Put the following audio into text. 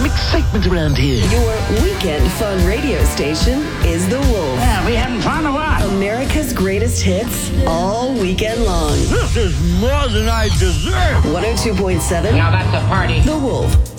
excitement around here. Your weekend fun radio station is The Wolf. Yeah, we having fun or what? America's greatest hits all weekend long. This is more than I deserve. 102.7. Now that's a party. The Wolf.